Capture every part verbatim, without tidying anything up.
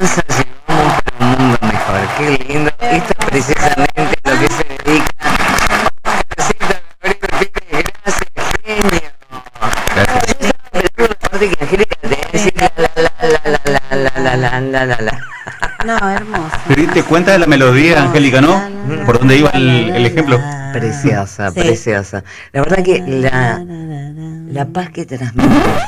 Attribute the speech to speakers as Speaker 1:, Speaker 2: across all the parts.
Speaker 1: esperanza llevamos para un mundo mejor. Qué lindo. Esto es precisamente lo que se dedica. Gracias, genio. Gracias. Pero la parte que Angélica te decir la la la la la la la la la.
Speaker 2: No, hermoso.
Speaker 3: ¿Te diste cuenta de la melodía, Angélica, no? ¿Por dónde iba el, el ejemplo?
Speaker 1: Preciosa,
Speaker 2: Sí.
Speaker 1: preciosa. La verdad que la, la paz que transmite,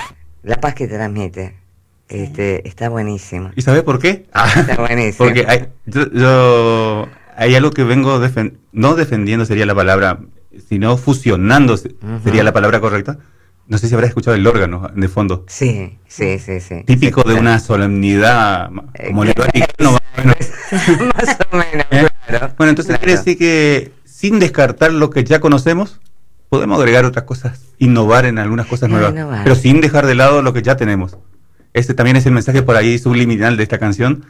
Speaker 1: la paz que transmite, este, está buenísima.
Speaker 3: ¿Y sabes por qué? Ah,
Speaker 1: Está buenísimo.
Speaker 3: porque hay, yo, yo- hay algo que vengo, defen- no defendiendo sería la palabra, sino fusionando se-
Speaker 1: Ujú.
Speaker 3: sería la palabra correcta. No sé si habrás escuchado el órgano de fondo.
Speaker 1: Sí, sí, sí, sí.
Speaker 3: Típico
Speaker 1: Sí,
Speaker 3: de
Speaker 1: claro.
Speaker 3: una solemnidad, ma-
Speaker 1: Eh,
Speaker 3: como en el Vaticano, más o menos.
Speaker 1: Más o menos,
Speaker 3: ¿Eh?
Speaker 1: claro.
Speaker 3: Bueno, entonces
Speaker 1: Claro.
Speaker 3: quiere decir que sin descartar lo que ya conocemos, podemos agregar otras cosas, innovar en algunas cosas
Speaker 1: Ah,
Speaker 3: nuevas,
Speaker 1: innovar.
Speaker 3: pero sin dejar de lado lo que ya tenemos. Ese también es el mensaje por ahí subliminal de esta canción.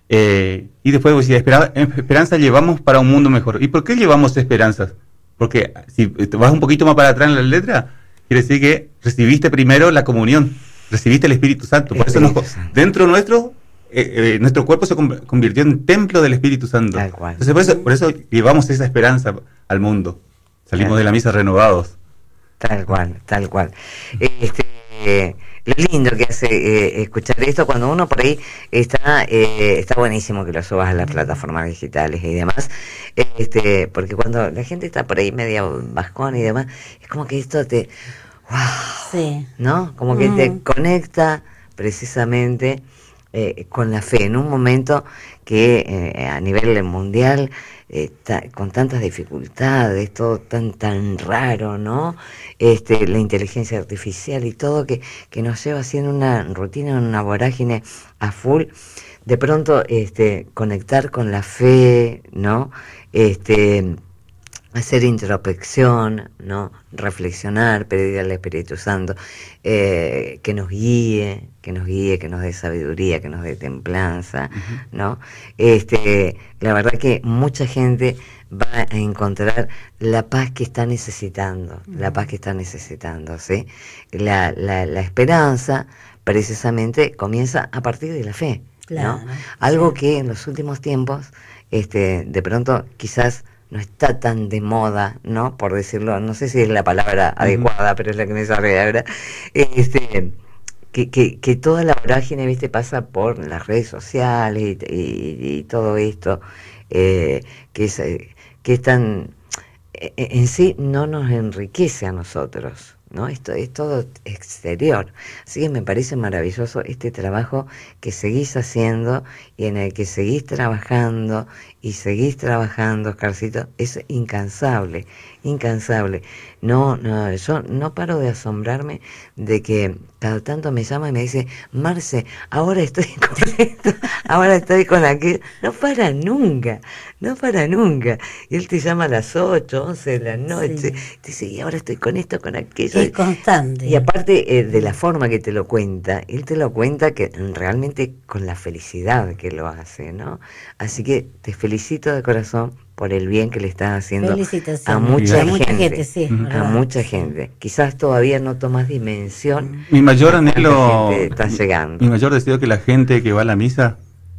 Speaker 3: Eh, y después decía, espera, esperanza llevamos para un mundo mejor. ¿Y por qué llevamos esperanzas? Porque si te vas un poquito más para atrás en la letra, quiere decir que recibiste primero la comunión, recibiste el Espíritu Santo. Por eso nos-
Speaker 1: Espíritu Santo.
Speaker 3: dentro nuestro, eh, eh, nuestro cuerpo se con- convirtió en templo del Espíritu Santo.
Speaker 1: Tal cual.
Speaker 3: Entonces por eso, por eso llevamos esa esperanza al mundo. Salimos
Speaker 1: Claro.
Speaker 3: de la misa renovados.
Speaker 1: Tal cual, tal cual. Este, eh, lo lindo que hace eh, escuchar esto cuando uno por ahí está, eh, está buenísimo que lo subas a las plataformas digitales y demás, este, porque cuando la gente está por ahí media bajón y demás, es como que esto te, wow,
Speaker 2: Sí.
Speaker 1: ¿no? Como que te
Speaker 2: Mm.
Speaker 1: conecta precisamente eh, con la fe en un momento que eh, a nivel mundial eh, ta- con tantas dificultades, todo tan tan raro, ¿no? Este, la inteligencia artificial y todo que, que nos lleva haciendo una rutina, una vorágine a full. De pronto, este, conectar con la fe, ¿no? Este, hacer introspección, ¿no? Reflexionar, pedir al Espíritu Santo eh, que nos guíe, que nos guíe, que nos dé sabiduría, que nos dé templanza,
Speaker 3: Ujú.
Speaker 1: ¿no? Este, la verdad que mucha gente va a encontrar la paz que está necesitando, la paz que está necesitando, ¿sí? La, la, la esperanza precisamente comienza a partir de la fe,
Speaker 2: Claro,
Speaker 1: ¿no? Algo
Speaker 2: sí.
Speaker 1: que en los últimos tiempos, este, de pronto quizás no está tan de moda, ¿no? Por decirlo, no sé si es la palabra
Speaker 3: Ujú.
Speaker 1: adecuada, pero es la que me sale ahora. Este, que, que, que toda la vorágine, viste, pasa por las redes sociales y, y- y todo esto, eh, que es, eh, que es tan, eh, en sí no nos enriquece a nosotros, ¿no? Esto es todo exterior. Así que me parece maravilloso este trabajo que seguís haciendo y en el que seguís trabajando y seguís trabajando, Oscarcito, es incansable, incansable. No, no, yo no paro de asombrarme de que cada tanto me llama y me dice, Marce, ahora estoy con esto, ahora estoy con aquello. No para nunca, no para nunca. Y él te llama a las ocho, once de la noche,
Speaker 2: Sí.
Speaker 1: te dice, y ahora estoy con esto, con aquello.
Speaker 2: Es constante.
Speaker 1: Y aparte eh, de la forma que te lo cuenta, él te lo cuenta que realmente con la felicidad que lo hace, ¿no? Así que te felicito de corazón por el bien que le estás haciendo
Speaker 2: Felicitaciones.
Speaker 1: a mucha
Speaker 2: a mucha
Speaker 1: gente,
Speaker 2: gente, sí,
Speaker 3: Ujú.
Speaker 1: a
Speaker 2: verdad.
Speaker 1: mucha
Speaker 2: Sí.
Speaker 1: gente. Quizás todavía no tomas dimensión.
Speaker 3: Mi mayor
Speaker 1: a cuánta
Speaker 3: anhelo,
Speaker 1: gente está
Speaker 3: mi-
Speaker 1: llegando.
Speaker 3: mi mayor deseo es que la gente que va a la misa,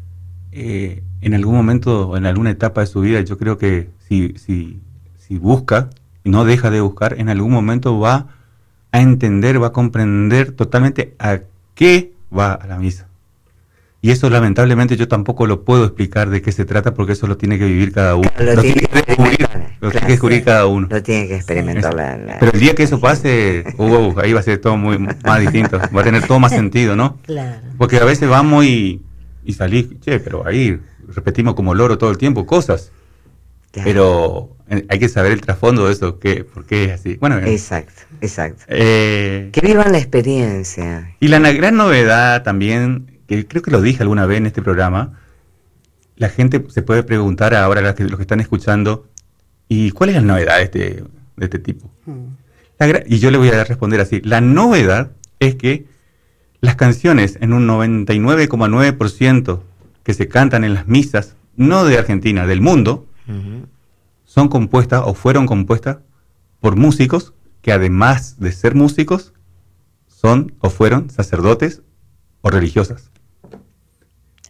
Speaker 3: eh, en algún momento o en alguna etapa de su vida, yo creo que si, si, si busca y no deja de buscar, en algún momento va a entender, va a comprender totalmente a qué va a la misa. Y eso lamentablemente yo tampoco lo puedo explicar de qué se trata porque eso lo tiene que vivir cada uno.
Speaker 1: Claro, lo
Speaker 3: lo
Speaker 1: tiene
Speaker 3: tiene
Speaker 1: que
Speaker 3: que descubrir,
Speaker 1: experimentar,
Speaker 3: lo tiene
Speaker 1: claro,
Speaker 3: que descubrir
Speaker 1: sí.
Speaker 3: cada uno.
Speaker 1: Lo tiene que experimentar
Speaker 3: Eso.
Speaker 1: la, la-
Speaker 3: Pero el día que eso
Speaker 1: la
Speaker 3: pase, uh, ahí va a ser todo muy más distinto, va a tener todo más sentido, ¿no?
Speaker 2: Claro.
Speaker 3: Porque a veces vamos y, y salís, che, pero ahí repetimos como loro todo el tiempo cosas,
Speaker 1: Claro.
Speaker 3: pero eh, hay que saber el trasfondo de eso, que, por qué es así. Bueno, eh,
Speaker 1: Exacto, exacto.
Speaker 3: eh,
Speaker 1: Que vivan la experiencia.
Speaker 3: y la na- gran novedad también, que creo que lo dije alguna vez en este programa, la gente se puede preguntar ahora, los que, los que están escuchando, ¿y cuál es la novedad de este, de este tipo?
Speaker 2: Mm.
Speaker 3: La gra- y yo le voy a responder así, la novedad es que las canciones en un noventa y nueve coma nueve por ciento que se cantan en las misas, no de Argentina, del mundo,
Speaker 1: Ujú.
Speaker 3: son compuestas o fueron compuestas por músicos que además de ser músicos, son o fueron sacerdotes o religiosas.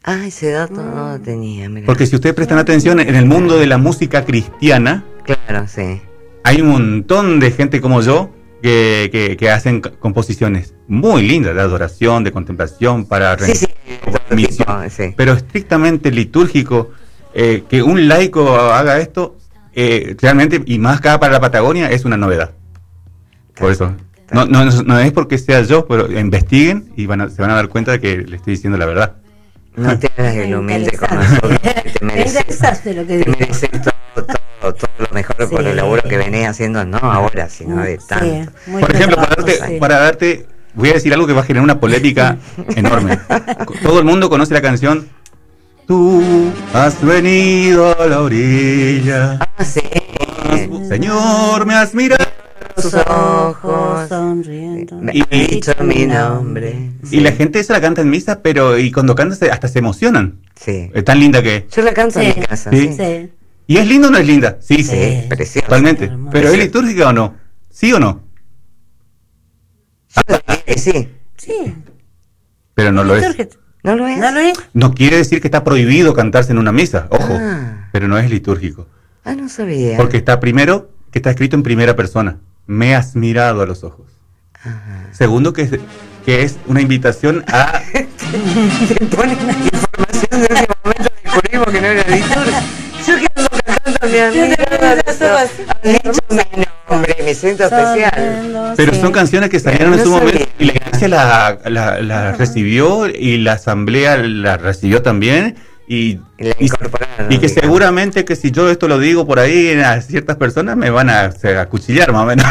Speaker 1: Ah, ese dato no lo tenía, mirá.
Speaker 3: Porque si ustedes prestan atención, en el mundo de la música cristiana,
Speaker 1: Claro, sí.
Speaker 3: hay un montón de gente como yo que, que, que hacen c- composiciones muy lindas de adoración, de contemplación, para
Speaker 1: Sí, sí, todo
Speaker 3: misión.
Speaker 1: tipo, sí.
Speaker 3: Pero estrictamente litúrgico, eh, que un laico haga esto, eh, realmente, y más acá para la Patagonia, es una novedad. Por eso, no, no, no es porque sea yo, pero investiguen y van a, se van a dar cuenta de que le estoy diciendo la verdad.
Speaker 1: No te hagas el humilde con
Speaker 2: Interesante.
Speaker 1: nosotros, que te mereces,
Speaker 2: Interesante lo que
Speaker 1: te
Speaker 2: digo.
Speaker 1: mereces todo, todo, todo lo mejor por
Speaker 2: Sí.
Speaker 1: el laburo que venís haciendo, no ahora, sino de
Speaker 2: Sí,
Speaker 1: tanto.
Speaker 2: muy
Speaker 3: Por ejemplo, para
Speaker 2: trabajo,
Speaker 3: darte,
Speaker 2: sí.
Speaker 3: para darte, voy a decir algo que va a generar una polémica enorme. Todo el mundo conoce la canción Tú has venido a la orilla,
Speaker 1: Ah, sí.
Speaker 3: Señor, me has mirado.
Speaker 1: Tus ojos
Speaker 2: sonriendo.
Speaker 1: me
Speaker 3: Y-
Speaker 1: han dicho mi nombre.
Speaker 3: Y la gente esa la canta en misa, pero y cuando canta se- hasta se emocionan.
Speaker 1: Sí.
Speaker 3: Es tan linda que es.
Speaker 1: Yo la canto
Speaker 2: Sí.
Speaker 1: en mi casa.
Speaker 3: Sí.
Speaker 1: Sí,
Speaker 2: Sí.
Speaker 3: ¿Y es linda o no es linda? Sí, sí,
Speaker 1: sí, precioso.
Speaker 3: totalmente.
Speaker 2: Hermoso.
Speaker 3: ¿Pero es litúrgica o no? ¿Sí o no?
Speaker 1: Yo diría que sí.
Speaker 2: Sí.
Speaker 3: Pero no lo es.
Speaker 2: Liturgia-
Speaker 1: ¿No lo es?
Speaker 2: ¿No lo es?
Speaker 3: No quiere decir que está prohibido cantarse en una misa, ojo,
Speaker 1: Ah.
Speaker 3: pero no es litúrgico.
Speaker 1: Ah, no sabía.
Speaker 3: Porque está primero, que está escrito en primera persona. Me has mirado a los ojos.
Speaker 1: Ajá.
Speaker 3: Segundo, que es, que es una invitación a...
Speaker 1: Te ponen información de ese momento, descubrimos que no era litúrgica. Yo que ando cantando mi amiga, han dicho mi nombre, me siento especial.
Speaker 2: Sonriendo,
Speaker 3: Pero
Speaker 2: sí.
Speaker 3: son canciones que salieron en
Speaker 1: No
Speaker 3: su
Speaker 1: sabía.
Speaker 3: momento y la iglesia la, la, la recibió y la asamblea la recibió también y,
Speaker 1: Y la
Speaker 3: y-
Speaker 1: incorporaron,
Speaker 3: y que
Speaker 1: digamos.
Speaker 3: seguramente que si yo esto lo digo por ahí a ciertas personas me van a, se- a acuchillar más o menos.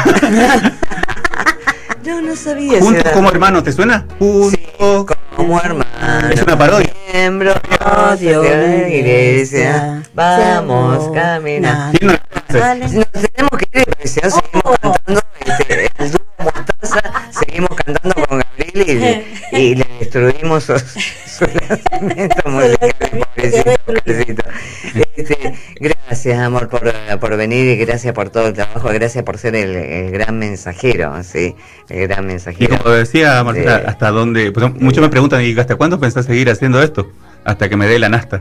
Speaker 1: No, no sabía.
Speaker 3: Juntos
Speaker 1: ese
Speaker 3: como
Speaker 1: dato.
Speaker 3: hermanos, ¿te suena?
Speaker 1: Sí,
Speaker 3: Juntos
Speaker 1: como hermano.
Speaker 3: Es una parodia.
Speaker 1: Miembro de la iglesia, vamos caminando.
Speaker 3: ¿Quién no la conoce?
Speaker 2: Vale.
Speaker 1: Nos tenemos que ir, porque si no seguimos
Speaker 2: Oh.
Speaker 1: cantando este, el dúo Mostaza, seguimos cantando con Gabriel y, y le destruimos su, su lanzamiento musical, pobrecito, pobrecito. Este, gracias, amor, por, por venir y gracias por todo el trabajo, gracias por ser el, el gran mensajero, ¿sí? El gran
Speaker 3: Y
Speaker 1: mensajero.
Speaker 3: como decía Marcela,
Speaker 1: Sí.
Speaker 3: ¿hasta dónde? Pues, muchos me preguntan, ¿y hasta cuándo pensás seguir haciendo esto? Hasta que me dé la nasta.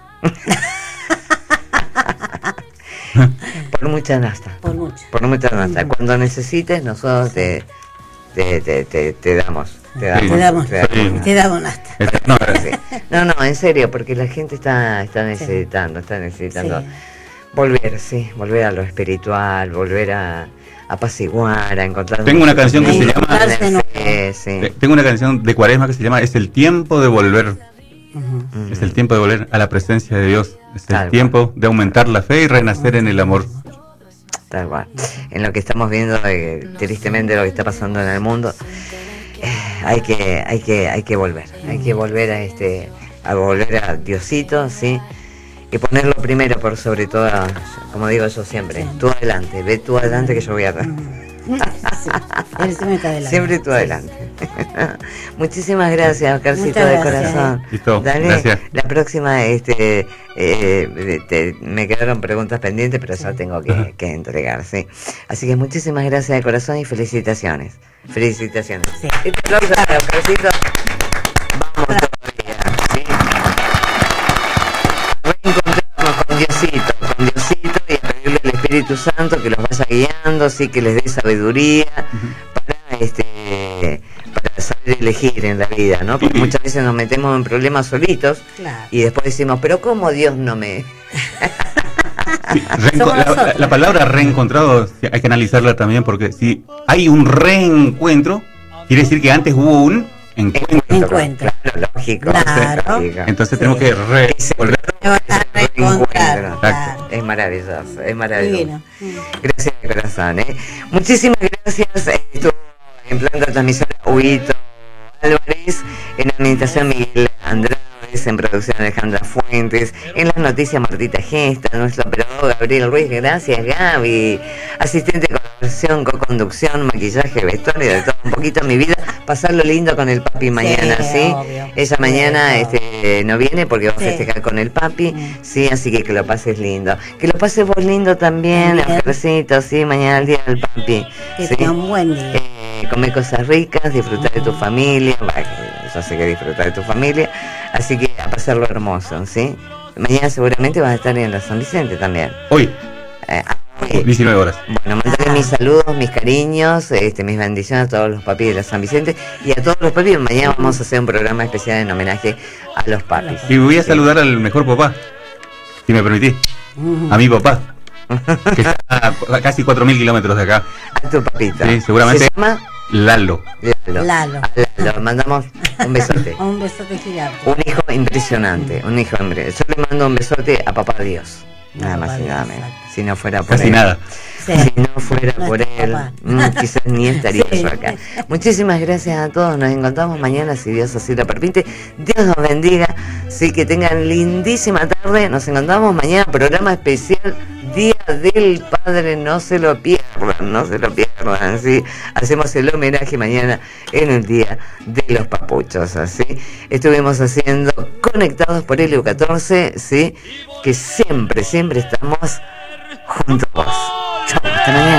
Speaker 1: Por mucha nasta.
Speaker 2: Por mucho.
Speaker 1: Por mucha nasta. Cuando necesites, nosotros te, te, te, te, te damos. Te damos.
Speaker 2: Te damos.
Speaker 1: te damos
Speaker 3: Sí.
Speaker 1: una-
Speaker 2: Te damos hasta.
Speaker 3: Este, no,
Speaker 1: Sí. No, no, en serio, porque la gente está, está necesitando, está necesitando
Speaker 2: Sí.
Speaker 1: volver, sí, volver a lo espiritual, volver a apaciguar, a encontrar...
Speaker 3: Tengo una canción que se llama-
Speaker 2: Encontrarse en
Speaker 1: Sí, sí.
Speaker 3: Eh, Tengo una canción de Cuaresma que se llama Es el tiempo de volver.
Speaker 2: Ujú.
Speaker 1: Mm.
Speaker 3: Es el tiempo de volver a la presencia de Dios. Es
Speaker 1: Tal
Speaker 3: el tiempo de aumentar la fe y renacer en el amor.
Speaker 1: Tal cual. En lo que estamos viendo, eh, tristemente, lo que está pasando en el mundo, eh, hay que, hay que, hay que volver, hay que volver a este, a volver a Diosito, sí, y ponerlo primero por sobre todo, como digo yo siempre, tú adelante, ve tú adelante que yo voy atrás.
Speaker 2: Sí. Él siempre está adelante.
Speaker 1: Siempre tú adelante. Muchísimas gracias, Oscarcito,
Speaker 2: Muchas
Speaker 1: de
Speaker 2: gracias.
Speaker 1: corazón.
Speaker 3: Listo,
Speaker 1: Dale,
Speaker 3: gracias.
Speaker 1: la próxima, este, eh, te- me quedaron preguntas pendientes, pero ya tengo que, que entregar, sí. Así que muchísimas gracias de corazón y felicitaciones. Felicitaciones.
Speaker 2: Sí.
Speaker 1: Este aplauso para Oscarcito. Vamos todavía, ¿sí? Reencontrarnos con Diosito, con Diosito y a pedirle al Espíritu Santo que los vaya guiando, sí, que les dé sabiduría para este para saber elegir en la vida, ¿no? Porque muchas veces nos metemos en problemas solitos
Speaker 2: Claro.
Speaker 1: y después decimos, pero ¿cómo Dios no me...?
Speaker 3: Sí, reenco-
Speaker 2: Somos
Speaker 3: la,
Speaker 2: nosotros.
Speaker 3: la- la palabra reencontrado sí, hay que analizarla también porque si hay un reencuentro, quiere decir que antes hubo un encuentro.
Speaker 2: Encuentro.
Speaker 1: Claro, lógico.
Speaker 2: Claro.
Speaker 1: lógico.
Speaker 3: Entonces
Speaker 2: Sí.
Speaker 3: tenemos que re-
Speaker 1: Ese
Speaker 3: volver.
Speaker 2: Me van a
Speaker 1: ese
Speaker 2: reencontrar.
Speaker 1: reencuentro.
Speaker 2: Claro.
Speaker 1: Es maravilloso, es maravilloso.
Speaker 2: Divino.
Speaker 1: Gracias de corazón, ¿eh? Muchísimas gracias. eh, Estuvo en planta transmisora Huguito Álvarez, en administración Miguel Andrade, en producción Alejandra Fuentes, en las noticias Martita Gesta, nuestro operador Gabriel Ruiz, gracias Gaby, asistente de colaboración, co-conducción, maquillaje, vestuario, de todo un poquito en mi vida, pasarlo lindo con el papi mañana,
Speaker 2: Sí,
Speaker 1: ¿sí?
Speaker 2: obvio.
Speaker 1: Ella mañana
Speaker 2: Sí,
Speaker 1: este, no viene porque va a
Speaker 2: Sí.
Speaker 1: festejar con el papi,
Speaker 2: Mm.
Speaker 1: sí, así que que lo pases lindo. Que lo pases vos lindo también,
Speaker 2: También.
Speaker 1: Oscarcito, sí, mañana el día del papi.
Speaker 2: Que
Speaker 1: ¿sí?
Speaker 2: tenga un buen día.
Speaker 1: Eh, comer cosas ricas, disfrutar de tu familia, va, que hermoso, así que disfrutar de tu familia, así que a pasarlo hermoso, ¿sí? Mañana seguramente vas a estar en la San Vicente también.
Speaker 3: Hoy.
Speaker 1: Eh, ah, hoy.
Speaker 3: diecinueve horas.
Speaker 1: Bueno, mandarle mis saludos, mis cariños, este, mis bendiciones a todos los papis de la San Vicente y a todos los papis. Mañana vamos a hacer un programa especial en homenaje a los papis.
Speaker 3: Y voy a saludar al mejor papá, si me permitís, a mi papá, que está a casi cuatro mil kilómetros de acá.
Speaker 1: A tu papita.
Speaker 3: Sí, seguramente.
Speaker 1: ¿Se llama?
Speaker 3: Lalo.
Speaker 1: Lalo.
Speaker 2: Lalo.
Speaker 1: A Lalo, mandamos un besote.
Speaker 2: Un besote gigante.
Speaker 1: Un hijo impresionante, un hijo impresionante. Yo le mando un besote a papá Dios, nada más y nada menos. Si no fuera por
Speaker 3: Casi
Speaker 1: él.
Speaker 3: nada.
Speaker 2: Sí.
Speaker 1: Si no fuera por él, mm, quizás ni estaría
Speaker 2: Sí.
Speaker 1: yo acá. Muchísimas gracias a todos. Nos encontramos mañana, si Dios así lo permite. Dios nos bendiga. Sí, que tengan lindísima tarde. Nos encontramos mañana, programa especial Día del Padre. No se lo pierdan, no se lo pierdan. ¿Sí? Hacemos el homenaje mañana en el Día de los Papuchos. ¿Sí? Estuvimos haciendo Conectados por Helio catorce, ¿sí? Que siempre, siempre estamos junto a vos. Chau, hasta mañana.